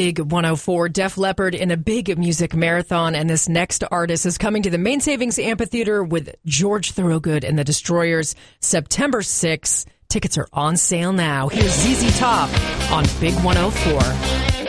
Big 104, Def Leppard in a big music marathon, and this next artist is coming to the Main Savings Amphitheater with George Thorogood and the Destroyers September 6th. Tickets are on sale now. Here's ZZ Top on Big 104.